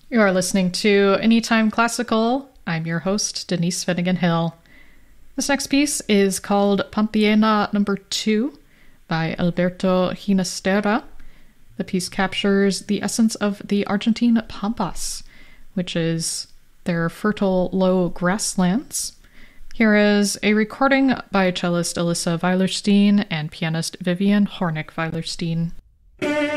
You are listening to Anytime Classical. I'm your host, Denise Finnegan Hill. This next piece is called Pampiana No. 2 by Alberto Ginastera. The piece captures the essence of the Argentine pampas, which is their fertile low grasslands. Here is a recording by cellist Alyssa Weilerstein and pianist Vivian Hornick Weilerstein.